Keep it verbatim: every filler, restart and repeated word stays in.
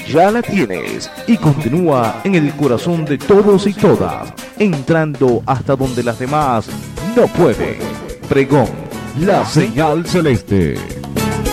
ya la tienes y continúa en el corazón de todos y todas, entrando hasta donde las demás no pueden. Pregón, la señal celeste.